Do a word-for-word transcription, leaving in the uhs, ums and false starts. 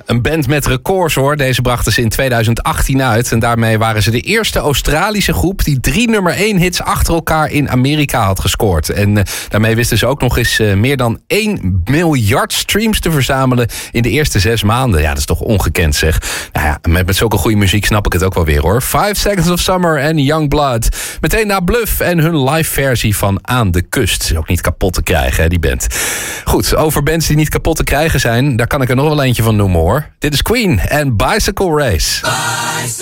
Een band met records hoor. Deze brachten ze in tweeduizend achttien uit. En daarmee waren ze de eerste Australische groep die drie nummer één hits achter elkaar in Amerika had gescoord. En uh, daarmee wisten ze ook nog eens uh, meer dan één miljard streams te verzamelen in de eerste zes maanden. Ja, dat is toch ongekend zeg. Nou ja, met, met zulke goede muziek snap ik het ook wel weer hoor. Five Seconds of Summer en Young Blood. Meteen na Bluff en hun live versie van Aan de Kust. Is ook niet kapot te krijgen hè, die band. Goed, over bands die niet kapot te krijgen zijn, daar kan ik er nog wel eentje van noemen hoor. Dit is Queen en Bicycle Race. Bicycle.